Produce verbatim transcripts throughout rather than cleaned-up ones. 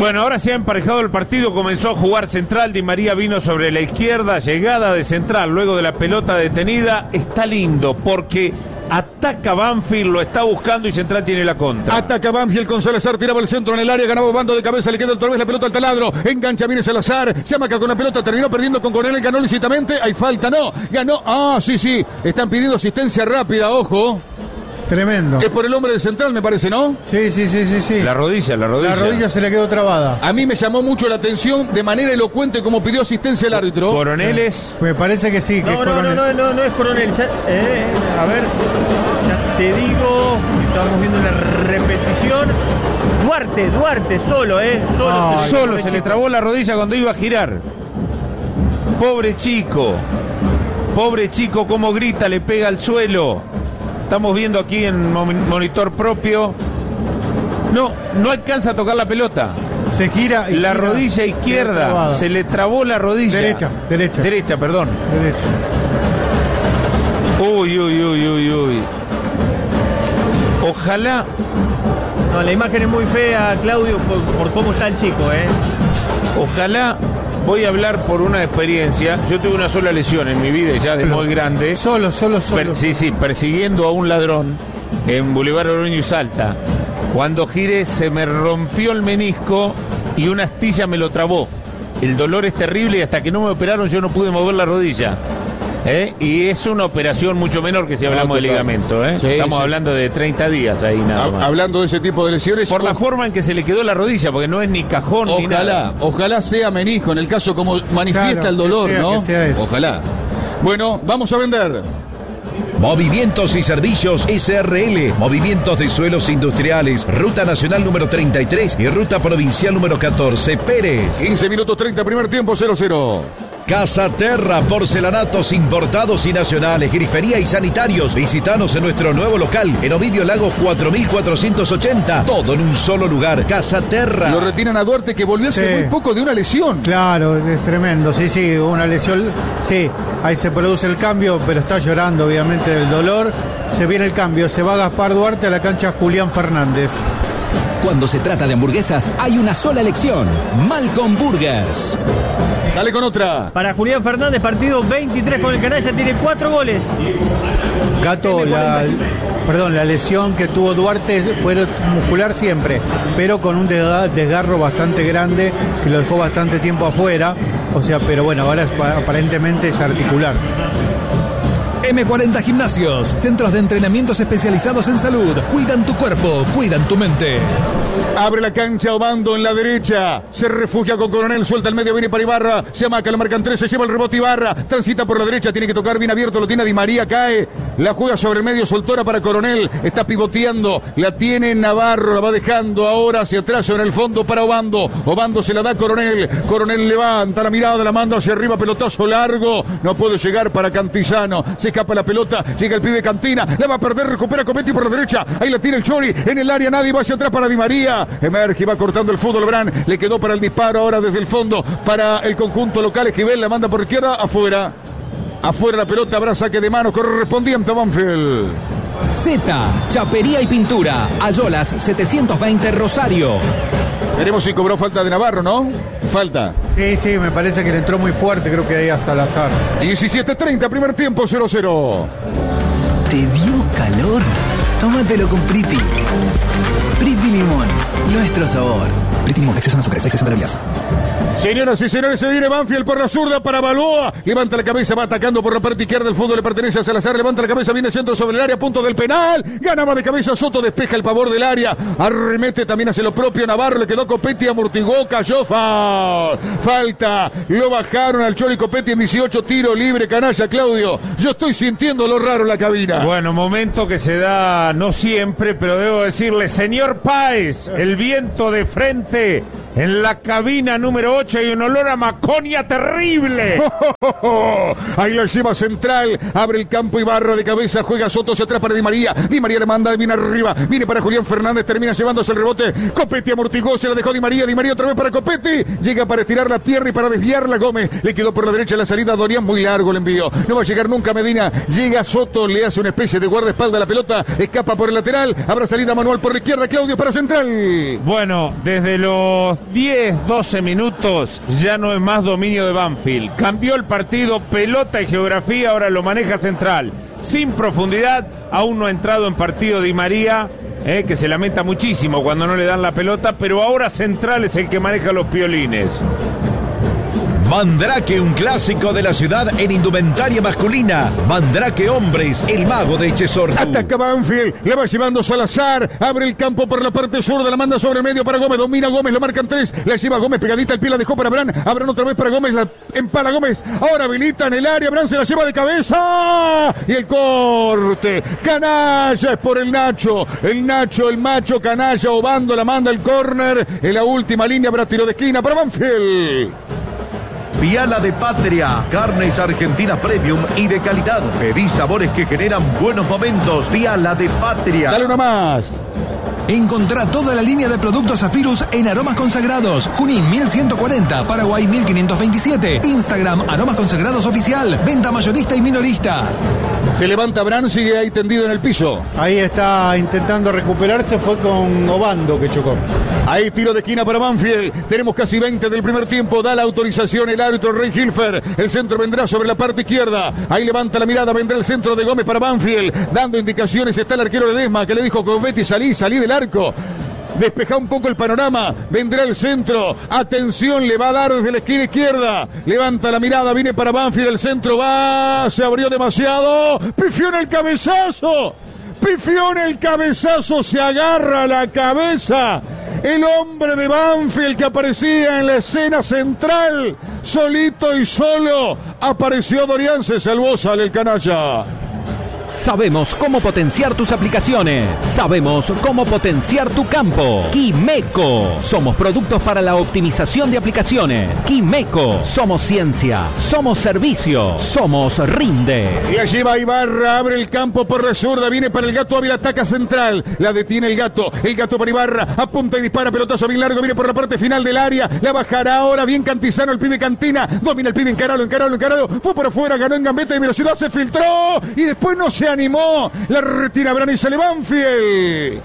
Bueno, ahora se ha emparejado el partido, comenzó a jugar Central, Di María vino sobre la izquierda, llegada de Central, luego de la pelota detenida, está lindo porque ataca Banfield, lo está buscando y Central tiene la contra. Ataca Banfield con Salazar, tiraba el centro en el área, ganaba bando de cabeza, le queda otra vez la pelota al taladro, engancha, viene Salazar, se amaca con la pelota, terminó perdiendo con Coronel, ganó lícitamente, hay falta, no, ganó, ah, sí, sí, están pidiendo asistencia rápida, ojo. Tremendo. Es por el hombre de Central, me parece, ¿no? Sí, sí, sí, sí, sí. La rodilla, la rodilla. La rodilla se le quedó trabada. A mí me llamó mucho la atención de manera elocuente como pidió asistencia el árbitro. Coroneles. Me parece que sí, que no, es no, Coronel. no, no, no, no es Coronel. Ya, eh, a ver, ya te digo, estamos viendo una repetición. Duarte, Duarte, solo, ¿eh? Solo, No, se, solo se le trabó la rodilla cuando iba a girar. Pobre chico. Pobre chico, cómo grita, le pega al suelo. Estamos viendo aquí en monitor propio. No, no alcanza a tocar la pelota. Se gira y la gira, rodilla izquierda. Se le trabó la rodilla. Derecha, derecha. Derecha, perdón. Derecha. Uy, uy, uy, uy, uy. Ojalá. No, la imagen es muy fea, Claudio, por, por cómo está el chico, ¿eh? Ojalá. Voy a hablar por una experiencia. Yo tuve una sola lesión en mi vida, ya de muy grande. Solo, solo, solo. Per, sí, sí, persiguiendo a un ladrón en Boulevard Oroño y Salta. Cuando giré se me rompió el menisco y una astilla me lo trabó. El dolor es terrible y hasta que no me operaron yo no pude mover la rodilla. ¿Eh? Y es una operación mucho menor que si hablamos no, de ligamento, ¿eh? Sí, Estamos sí. hablando de treinta días ahí nada más. Hablando de ese tipo de lesiones. Por o... la forma en que se le quedó la rodilla, porque no es ni cajón ojalá, ni nada. Ojalá sea menisco, en el caso como manifiesta claro, el dolor, sea, ¿no? Ojalá. Bueno, vamos a vender. Movimientos y Servicios S R L, Movimientos de Suelos Industriales, Ruta Nacional número treinta y tres y Ruta Provincial número catorce, Pérez. quince minutos treinta, primer tiempo, cero cero. Casa Terra, porcelanatos importados y nacionales, grifería y sanitarios. Visítanos en nuestro nuevo local, en Ovidio Lagos cuatro mil cuatrocientos ochenta. Todo en un solo lugar. Casa Terra. Lo retiran a Duarte, que volvió hace sí. muy poco de una lesión. Claro, es tremendo. Sí, sí, una lesión. Sí, ahí se produce el cambio, pero está llorando obviamente del dolor. Se viene el cambio. Se va Gaspar Duarte a la cancha Julián Fernández. Cuando se trata de hamburguesas, hay una sola elección. Malcolm Burgers. Dale con otra. Para Julián Fernández, partido veintitrés con el Canalla, tiene cuatro goles. Gato, la, perdón, la lesión que tuvo Duarte fue muscular siempre, pero con un desgarro bastante grande que lo dejó bastante tiempo afuera. O sea, pero bueno, ahora es, aparentemente es articular. eme cuarenta Gimnasios, centros de entrenamientos especializados en salud. Cuidan tu cuerpo, cuidan tu mente. Abre la cancha Obando en la derecha. Se refugia con Coronel, suelta el medio, viene para Ibarra. Se amaca, lo marcan tres, se lleva el rebote Ibarra. Transita por la derecha, tiene que tocar bien abierto, lo tiene Di María, cae. La juega sobre el medio, soltora para Coronel. Está pivoteando, la tiene Navarro, la va dejando ahora hacia atrás en el fondo para Obando. Obando se la da a Coronel. Coronel levanta la mirada, la manda hacia arriba, pelotazo largo. No puede llegar para Cantizano. Se escapa la pelota, llega el pibe Cantina. La va a perder, recupera Copetti por la derecha. Ahí la tiene el Chori, en el área nadie va hacia atrás para Di María. Emerge, va cortando el fútbol, Bran, le quedó para el disparo ahora desde el fondo para el conjunto local. Esquivel la manda por izquierda, afuera. Afuera la pelota, habrá saque de mano correspondiente a Banfield. Z, Chapería y Pintura, Ayolas setecientos veinte Rosario. Veremos si cobró falta de Navarro, ¿no? Falta. Sí, sí, me parece que le entró muy fuerte, creo que ahí a Salazar. diecisiete treinta, primer tiempo, cero cero. ¿Te dio calor? Tómatelo con Priti. Priti Limón, nuestro sabor. Priti Limón, exceso en azúcar, exceso en calorías. Señoras y señores, se viene Banfield por la zurda para Balboa. Levanta la cabeza, va atacando por la parte izquierda. El fútbol le pertenece a Salazar. Levanta la cabeza, viene centro sobre el área, punto del penal. Ganaba de cabeza Soto, despeja el pavor del área. Arremete también hace lo propio Navarro. Le quedó Copetti, amortiguó, cayó. Foul. Falta. Lo bajaron al Chori Copetti en dieciocho. Tiro libre, canalla, Claudio. Yo estoy sintiendo lo raro en la cabina. Bueno, momento que se da no siempre, pero debo decirle, señor Páez, el viento de frente. En la cabina número ocho hay un olor a maconia terrible. Oh, oh, oh. Ahí la lleva Central. Abre el campo Ibarra de cabeza. Juega Soto hacia atrás para Di María. Di María le manda, viene arriba. Viene para Julián Fernández. Termina llevándose el rebote. Copetti amortiguó. Se la dejó Di María. Di María otra vez para Copetti. Llega para estirar la pierna y para desviarla Gómez. Le quedó por la derecha la salida a Dorian. Muy largo el envío. No va a llegar nunca Medina. Llega Soto. Le hace una especie de guardaespaldas a la pelota. Escapa por el lateral. Habrá salida manual por la izquierda. Claudio para Central. Bueno, desde los diez, doce minutos ya no es más dominio de Banfield. Cambió el partido, pelota y geografía, ahora lo maneja Central. Sin profundidad, aún no ha entrado en partido Di María, eh, que se lamenta muchísimo cuando no le dan la pelota, pero ahora Central es el que maneja los piolines. Mandrake, un clásico de la ciudad en indumentaria masculina. Mandrake Hombres, el mago de Echesortu. Ataca Banfield, le va llevando Salazar, abre el campo por la parte sur, la manda sobre el medio para Gómez, domina Gómez, lo marcan tres, la lleva Gómez, pegadita al pie, la dejó para Abraham, Abraham otra vez para Gómez, la empala Gómez, ahora habilita en el área, Abraham se la lleva de cabeza, y el corte, Canalla es por el Nacho, el Nacho, el macho, Canalla, Obando, la manda el córner, en la última línea habrá tiro de esquina para Banfield. Viala de Patria, carnes argentinas premium y de calidad. Pedí sabores que generan buenos momentos. Viala de Patria. Dale una más. Encontrá toda la línea de productos Zafirus en Aromas Consagrados. Junín mil ciento cuarenta, Paraguay mil quinientos veintisiete. Instagram Aromas Consagrados Oficial. Venta mayorista y minorista. Se levanta Abraham, sigue ahí tendido en el piso. Ahí está intentando recuperarse, fue con Obando que chocó. Ahí tiro de esquina para Banfield. Tenemos casi veinte del primer tiempo. Da la autorización el árbitro Rey Hilfer. El centro vendrá sobre la parte izquierda. Ahí levanta la mirada, vendrá el centro de Gómez para Banfield. Dando indicaciones está el arquero Ledesma que le dijo con Betty salí, salí del arco. Despeja un poco el panorama, vendrá el centro, atención, le va a dar desde la esquina izquierda, levanta la mirada, viene para Banfield, el centro va, se abrió demasiado, pifió en el cabezazo, pifió en el cabezazo, se agarra la cabeza, el hombre de Banfield que aparecía en la escena central, solito y solo, apareció Dorian, se salvó, sale el canalla. Sabemos cómo potenciar tus aplicaciones. Sabemos cómo potenciar tu campo. Quimeco. Somos productos para la optimización de aplicaciones. Quimeco. Somos ciencia. Somos servicio. Somos Rinde. La lleva Ibarra. Abre el campo por la zurda. Viene para el Gato Ávila. Ataca central. La detiene el Gato. El Gato para Ibarra. Apunta y dispara. Pelotazo bien largo. Viene por la parte final del área. La bajará ahora. Bien Cantizano. El pibe Cantina. Domina el pibe. Encaralo, encaralo, encaralo. Fue por afuera. Ganó en gambeta de velocidad. Se filtró. Y después no se animó, la retira Abraham y sale Banfield.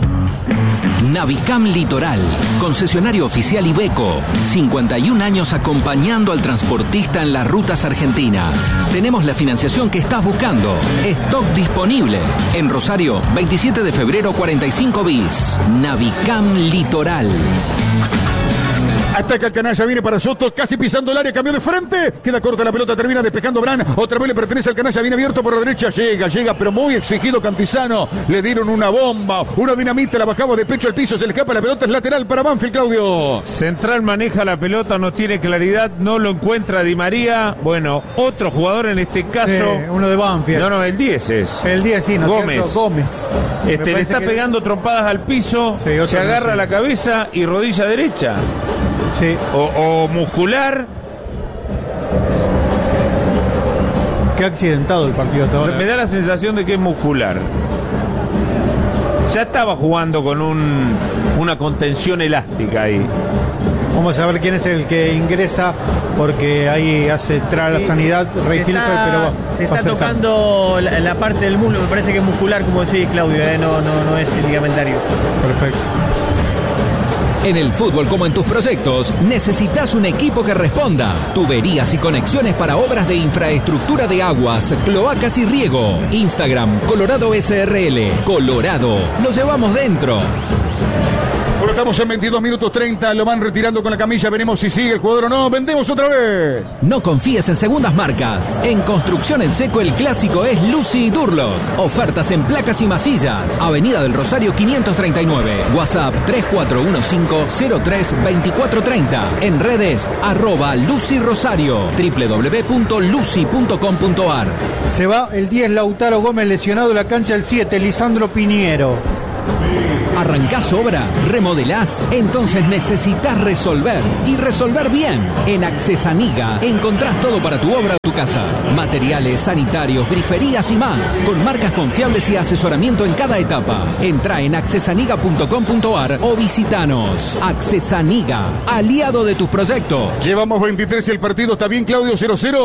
Navicam Litoral, concesionario oficial Iveco, cincuenta y un años acompañando al transportista en las rutas argentinas. Tenemos la financiación que estás buscando. Stock disponible. En Rosario, veintisiete de febrero cuarenta y cinco bis. Navicam Litoral. Ataca el canalla, viene para Soto, casi pisando el área, cambió de frente, queda corta la pelota, termina despejando Bran, otra vez le pertenece al canalla, viene abierto por la derecha, llega, llega, pero muy exigido Cantizano, le dieron una bomba, una dinamita, la bajaba de pecho al piso, se le escapa la pelota, es lateral para Banfield, Claudio. Central maneja la pelota, no tiene claridad, no lo encuentra Di María, bueno, otro jugador en este caso. Sí, uno de Banfield. No, no, el diez es. El diez, sí, ¿no? Gómez. Cierto? Gómez. Este, le está que... pegando trompadas al piso, sí, se agarra no, sí. la cabeza y rodilla derecha. Sí. O, o muscular. Qué accidentado el partido hasta ahora. Me da la sensación de que es muscular. Ya estaba jugando con un, una contención elástica ahí. Vamos a ver quién es el que ingresa, porque ahí hace tra la sí, sanidad se, Rey Hilfer, pero va, se está tocando la, la parte del muslo, me parece que es muscular, como decís, Claudio, ¿eh? no, no, no es ligamentario. Perfecto. En el fútbol como en tus proyectos, necesitas un equipo que responda. Tuberías y conexiones para obras de infraestructura de aguas, cloacas y riego. Instagram, Colorado S R L. Colorado, lo llevamos dentro. Bueno, estamos en veintidós minutos treinta, lo van retirando con la camilla, veremos si sigue el jugador o no. Vendemos otra vez. No confíes en segundas marcas. En construcción en seco el clásico es Lucy y Durlock. Ofertas en placas y masillas. Avenida del Rosario quinientos treinta y nueve. WhatsApp tres cuatro uno cinco cero tres dos cuatro tres cero. En redes arroba Lucy Rosario. doble u doble u doble u punto lucy punto com punto a r. Se va el diez Lautaro Gómez lesionado, la cancha el siete Lisandro Piñero. ¿Arrancás obra? ¿Remodelás? Entonces necesitas resolver. Y resolver bien. En Accesaniga encontrás todo para tu obra o tu casa. Materiales, sanitarios, griferías y más. Con marcas confiables y asesoramiento en cada etapa. Entrá en accesaniga punto com punto a r o visitanos. Accesaniga, aliado de tus proyectos. Llevamos veintitrés y el partido está bien, Claudio, cero cero.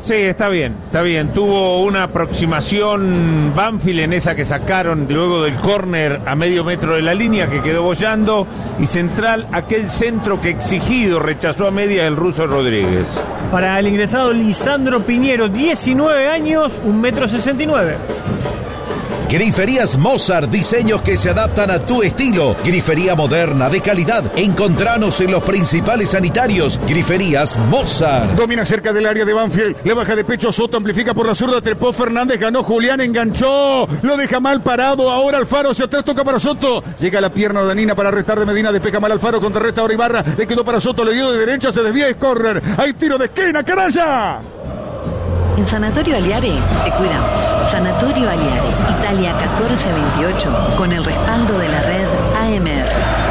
Sí, está bien, está bien. Tuvo una aproximación Banfield en esa que sacaron luego del córner a medio metro de la línea, que quedó boyando, y Central aquel centro que exigido rechazó a media el ruso Rodríguez. Para el ingresado Lisandro Piñero, diecinueve años, un metro sesenta y nueve. Griferías Mozart, diseños que se adaptan a tu estilo. Grifería moderna, de calidad. Encontranos en los principales sanitarios. Griferías Mozart. Domina cerca del área de Banfield. Le baja de pecho Soto, amplifica por la zurda, trepó Fernández, ganó Julián, enganchó. Lo deja mal parado. Ahora Alfaro hacia atrás, toca para Soto. Llega la pierna de Danina para restar de Medina. Despeja mal Alfaro, contrarresta ahora Ibarra. Le quedó para Soto, le dio de derecha, se desvía y correr. Hay tiro de esquina, canalla. En Sanatorio Aliare te cuidamos. Sanatorio Aliare, Italia catorce veintiocho, con el respaldo de la red A M R.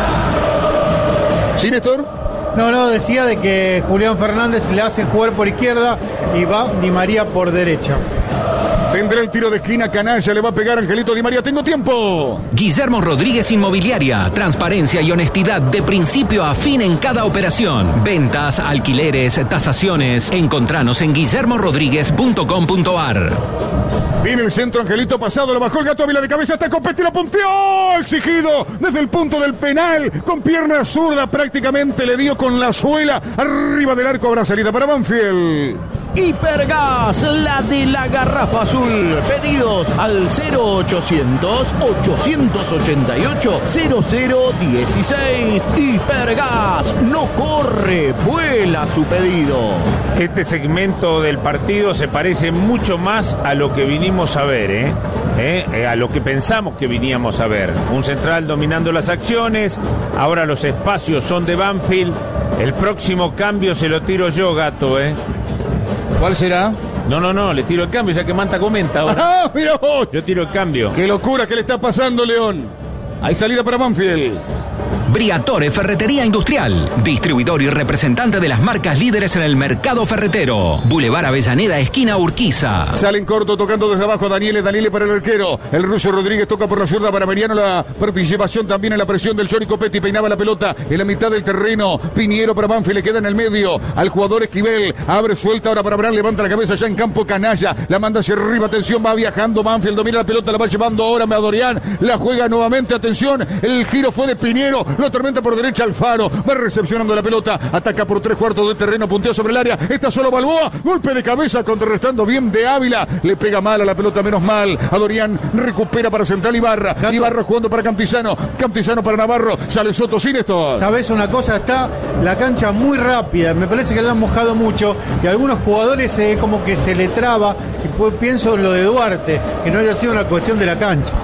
¿Sí, Néstor? No, no, decía de que Julián Fernández le hace jugar por izquierda y va Di María por derecha. Tendrá el tiro de esquina, canalla, le va a pegar Angelito Di María. Tengo tiempo. Guillermo Rodríguez Inmobiliaria. Transparencia y honestidad de principio a fin en cada operación. Ventas, alquileres, tasaciones. Encontranos en guillermo rodríguez punto com punto ar. Viene el centro, Angelito pasado, lo bajó el Gato Ávila de cabeza, hasta Copetti, lo punteó, exigido desde el punto del penal, con pierna zurda, prácticamente le dio con la suela, arriba del arco, habrá salida para Banfield. Hipergas, la de la garrafa azul. Pedidos al cero ochocientos, ochocientos ochenta y ocho, cero cero dieciséis. Hipergas, no corre, vuela su pedido. Este segmento del partido se parece mucho más a lo que vinimos a ver, ¿eh? ¿Eh? A lo que pensamos que veníamos a ver. Un Central dominando las acciones, ahora los espacios son de Banfield. El próximo cambio se lo tiro yo, Gato, ¿eh? ¿Cuál será? No, no, no, le tiro el cambio, ya que Manta comenta ahora. ¡Ah, mira vos! Yo tiro el cambio. ¡Qué locura que le está pasando, León! Hay salida para Banfield. Briatore Ferretería Industrial, distribuidor y representante de las marcas líderes en el mercado ferretero. Boulevard Avellaneda, esquina Urquiza. Salen corto, tocando desde abajo Daniele, Daniele para el arquero. El ruso Rodríguez toca por la zurda para Mariano. La participación también en la presión del Chori Copetti. Peinaba la pelota en la mitad del terreno. Piñero para Banfield, le queda en el medio. Al jugador Esquivel, abre suelta ahora para Abraham, levanta la cabeza ya en campo, canalla. La manda hacia arriba, atención, va viajando Banfield, domina la pelota, la va llevando ahora a Dorian. La juega nuevamente, atención. El giro fue de Piñero. Lo tormenta por derecha Alfaro, va recepcionando la pelota, ataca por tres cuartos de terreno, puntea sobre el área, está solo Balboa, golpe de cabeza, contrarrestando bien de Ávila, le pega mal a la pelota, menos mal, a Dorian, recupera para Central Ibarra, Gato. Ibarra jugando para Cantizano, Cantizano para Navarro, sale Soto sin esto. ¿Sabes una cosa? Está la cancha muy rápida, me parece que la han mojado mucho y algunos jugadores eh, como que se le traba, y pues pienso en lo de Duarte, que no haya sido una cuestión de la cancha.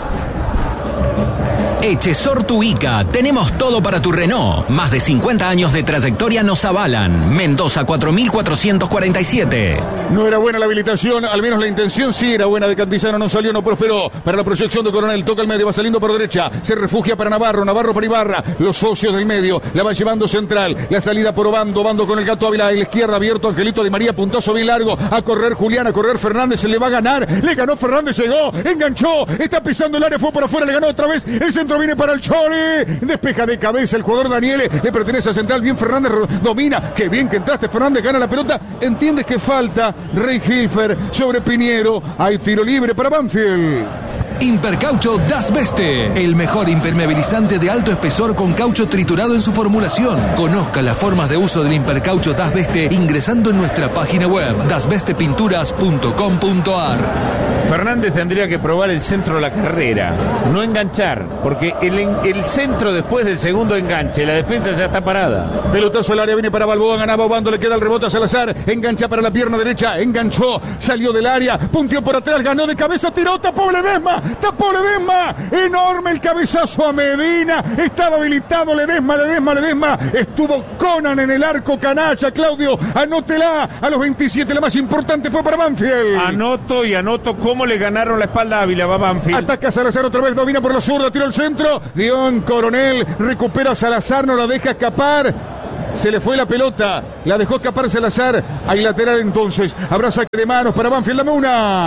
Echesor Tuica, tenemos todo para tu Renault. Más de cincuenta años de trayectoria nos avalan. Mendoza cuatro mil cuatrocientos cuarenta y siete. No era buena la habilitación, al menos la intención sí era buena de Cantizano, no salió, no prosperó. Para la proyección de Coronel, toca el medio, va saliendo por derecha, se refugia para Navarro, Navarro para Ibarra, los socios del medio, la va llevando Central, la salida por Obando, Obando con el Gato Ávila, a la izquierda abierto, Angelito Di María, puntazo bien largo, a correr Julián, a correr Fernández, se le va a ganar, le ganó Fernández, llegó, enganchó, está pisando el área, fue por afuera, le ganó otra vez, el centro viene para el Chori, despeja de cabeza el jugador Daniele, le pertenece a Central, bien Fernández domina, qué bien que entraste Fernández, gana la pelota, entiendes que falta Rey Hilfer sobre Piñero, hay tiro libre para Banfield. Impercaucho Das Beste, el mejor impermeabilizante de alto espesor con caucho triturado en su formulación. Conozca las formas de uso del Impercaucho Das Beste ingresando en nuestra página web das beste pinturas punto com punto ar. Fernández tendría que probar el centro de la carrera, no enganchar, porque el, el centro después del segundo enganche, la defensa ya está parada. Pelotazo al área, viene para Balboa, ganaba Obando, le queda el rebote a Salazar, engancha para la pierna derecha, enganchó, salió del área, punteó por atrás, ganó de cabeza, tiró, tapó Ledesma, tapó Ledesma, enorme el cabezazo a Medina, estaba habilitado Ledesma, Ledesma, Ledesma, estuvo Conan en el arco, canalla, Claudio, anótela, a los veintisiete, la más importante fue para Banfield. Anoto y anoto cómo le ganaron la espalda a Ávila, va Banfield. Ataca Salazar otra vez, domina por la zurda, tiró el centro, Dion Coronel, recupera a Salazar, no la deja escapar. Se le fue la pelota, la dejó escapar Salazar, hay lateral entonces, habrá saque de manos para Banfield, dame una.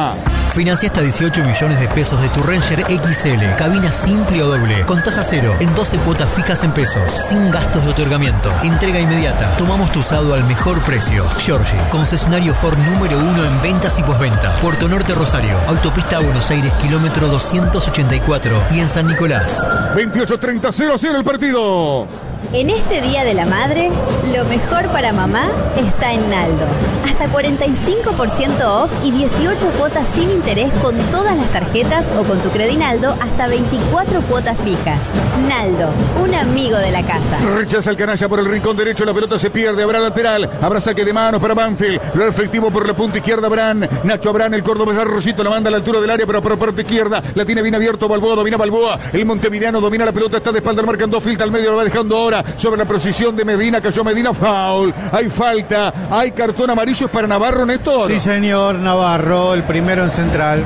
Financia hasta dieciocho millones de pesos de tu Ranger X L, cabina simple o doble, con tasa cero, en doce cuotas fijas en pesos, sin gastos de otorgamiento. Entrega inmediata. Tomamos tu usado al mejor precio. Giorgi, concesionario Ford número uno en ventas y postventa. Puerto Norte Rosario, autopista Buenos Aires, kilómetro doscientos ochenta y cuatro, y en San Nicolás. veintiocho treinta, cero cero el partido. En este Día de la Madre, lo mejor para mamá está en Naldo. Hasta cuarenta y cinco por ciento off y dieciocho cuotas sin interés con todas las tarjetas o con tu Credinaldo hasta veinticuatro cuotas fijas. Naldo, un amigo de la casa. Rechaza el canalla por el rincón derecho, la pelota se pierde, habrá lateral, habrá saque de manos para Banfield. Lo efectivo por la punta izquierda, Abrán. Nacho Abrán, el cordobés de Rosito, la manda a la altura del área, pero por la parte izquierda. La tiene bien abierto Balboa, domina Balboa. El montevideano domina la pelota, está de espalda, marcando Filta al medio, lo va dejando ahora sobre la precisión de Medina, cayó Medina, foul. Hay falta, hay cartón amarillo, es para Navarro, Néstor. Sí, señor, Navarro, el primero en central.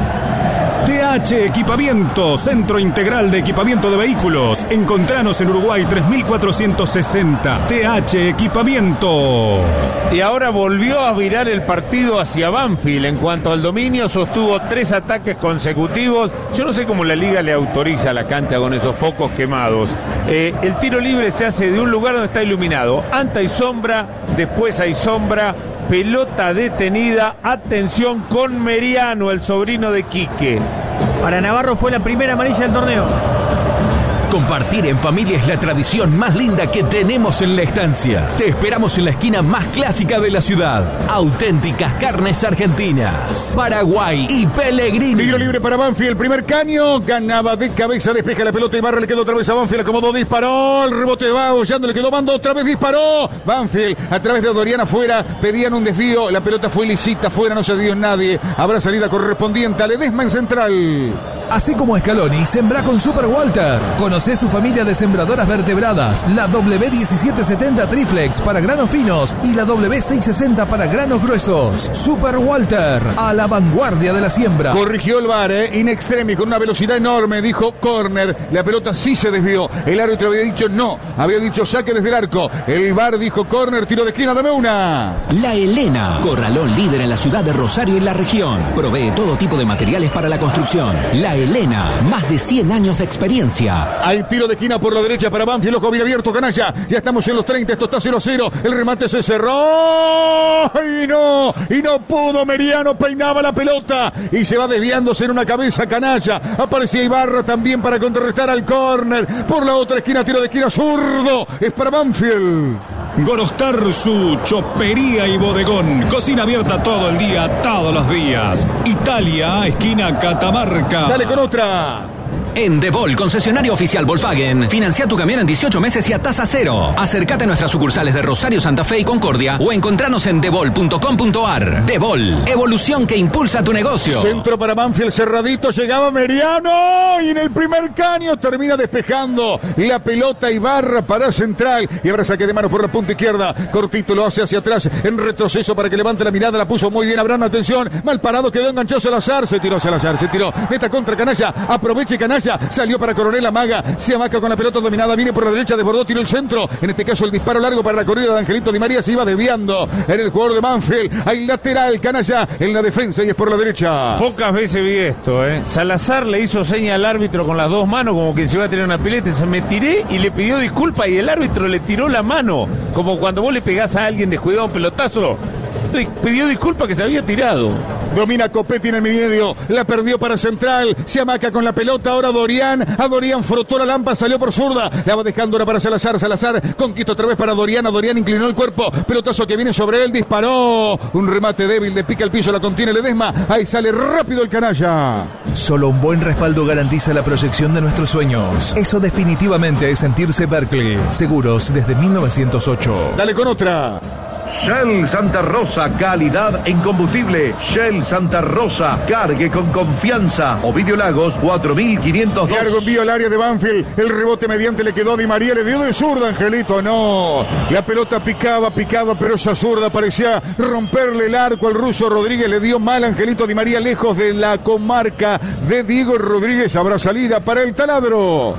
T H Equipamiento, Centro Integral de Equipamiento de Vehículos. Encontranos en Uruguay tres mil cuatrocientos sesenta. T H Equipamiento. Y ahora volvió a virar el partido hacia Banfield. En cuanto al dominio, sostuvo tres ataques consecutivos. Yo no sé cómo la liga le autoriza a la cancha con esos focos quemados. Eh, el tiro libre se hace de un lugar donde está iluminado. Antes hay sombra, después hay sombra. Pelota detenida, atención con Meriano, el sobrino de Quique. Para Navarro fue la primera amarilla del torneo. Compartir en familia es la tradición más linda que tenemos en la estancia. Te esperamos en la esquina más clásica de la ciudad. Auténticas carnes argentinas. Paraguay y Pellegrini. Tiro libre para Banfield, el primer caño, ganaba de cabeza, despeja la pelota y Barra le quedó otra vez a Banfield, acomodó, disparó, el rebote va aullando, le quedó Bando, otra vez disparó. Banfield, a través de Doriana afuera, pedían un desvío, la pelota fue lisita, afuera no se dio en nadie. Habrá salida correspondiente a Ledesma en central. Así como Scaloni, sembra con Super Walter. Conocé su familia de sembradoras vertebradas, la W diecisiete setenta Triflex para granos finos y la W seiscientos sesenta para granos gruesos. Super Walter, a la vanguardia de la siembra. Corrigió el V A R, eh, in extremis, con una velocidad enorme, dijo córner, la pelota sí se desvió, el árbitro había dicho no, había dicho saque desde el arco, el V A R dijo córner, tiro de esquina, dame una. La Helena, corralón líder en la ciudad de Rosario y la región. Provee todo tipo de materiales para la construcción. La Helena, más de cien años de experiencia. Hay tiro de esquina por la derecha para Banfield, ojo bien abierto, canalla. Ya estamos en los treinta, esto está cero a cero. El remate se cerró. Y no, y no pudo. Meriano peinaba la pelota y se va desviándose en una cabeza, canalla. Aparecía Ibarra también para contrarrestar al córner. Por la otra esquina, tiro de esquina zurdo. Es para Banfield. Gorostar, su chopería y bodegón. Cocina abierta todo el día, todos los días. Italia, esquina Catamarca. Dale con otra. En Devol, concesionario oficial Volkswagen, financia tu camión en dieciocho meses y a tasa cero. Acércate a nuestras sucursales de Rosario, Santa Fe y Concordia o encontranos en devol punto com punto ar. Devol, evolución que impulsa tu negocio. Centro para Banfield, cerradito, llegaba Meriano y en el primer caño termina despejando la pelota Ibarra para central y ahora saque de mano por la punta izquierda. Cortito lo hace hacia atrás en retroceso para que levante la mirada, la puso muy bien Abraham, atención, mal parado, quedó enganchado Salazar, se tiró Salazar, se tiró, meta contra canalla, aproveche canalla. Salió para Coronel Amaga, se amaca con la pelota dominada, viene por la derecha, desbordó, tiró el centro, en este caso el disparo largo para la corrida de Angelito Di María, se iba desviando en el jugador de Banfield, hay lateral, canalla en la defensa y es por la derecha. Pocas veces vi esto, ¿eh? Salazar le hizo seña al árbitro con las dos manos como que se iba a tirar una pileta, se me tiré y le pidió disculpas y el árbitro le tiró la mano, como cuando vos le pegás a alguien descuidado un pelotazo. Pidió disculpas que se había tirado. Domina Copetti en el medio, la perdió para central, se amaca con la pelota, ahora Dorian, a Dorian frotó la lampa, salió por zurda, la va dejando ahora para Salazar, Salazar conquista otra vez para Dorian, a Dorian inclinó el cuerpo, pelotazo que viene sobre él, disparó, un remate débil, de pica al piso, la contiene Ledesma, ahí sale rápido el canalla. Solo un buen respaldo garantiza la proyección de nuestros sueños. Eso definitivamente es sentirse Berkeley. Seguros desde mil novecientos ocho. Dale con otra. Shell Santa Rosa, calidad en combustible. Shell Santa Rosa, cargue con confianza. Ovidio Lagos, cuatro mil quinientos dos. Largo envío al área de Banfield. El rebote mediante le quedó a Di María. Le dio de zurda, Angelito. No. La pelota picaba, picaba, pero esa zurda parecía romperle el arco al ruso Rodríguez. Le dio mal Angelito Di María, lejos de la comarca de Diego Rodríguez. Habrá salida para el taladro.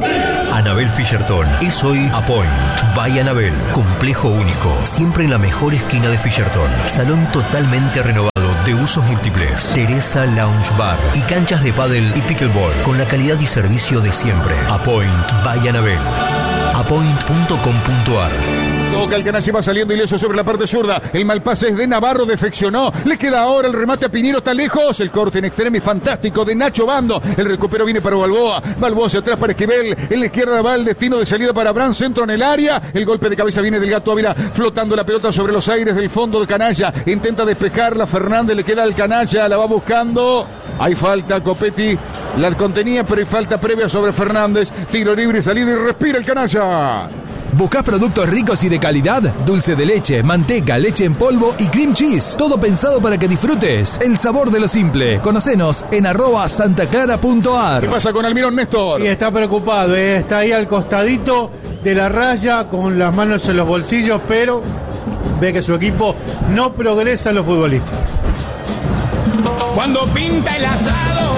Anabel Fisherton es hoy A Point by Anabel. Complejo único, siempre en la mejor esquina de Fisherton. Salón totalmente renovado de usos múltiples. Teresa Lounge Bar y canchas de pádel y pickleball con la calidad y servicio de siempre. Apoint by Anabel. apoint punto com punto ar. Toca el canalla, va saliendo ileso sobre la parte zurda. El mal pase es de Navarro, defeccionó. Le queda ahora el remate a Piñero, está lejos. El corte en extremi fantástico de Nacho Bando. El recupero viene para Balboa. Balboa hacia atrás para Esquivel. En la izquierda va el destino de salida para Abraham. Centro en el área. El golpe de cabeza viene del Gato Ávila, flotando la pelota sobre los aires del fondo de canalla. Intenta despejarla. Fernández le queda al canalla. La va buscando. Hay falta, Copetti la contenía, pero hay falta previa sobre Fernández. Tiro libre, salida y respira el canalla. ¿Buscás productos ricos y de calidad? Dulce de leche, manteca, leche en polvo y cream cheese. Todo pensado para que disfrutes el sabor de lo simple. Conocenos en arroba santaclara punto ar. ¿Qué pasa con Almirón, Néstor? Y está preocupado, ¿eh? Está ahí al costadito de la raya con las manos en los bolsillos, pero ve que su equipo no progresa en lo futbolístico. Cuando pinta el asado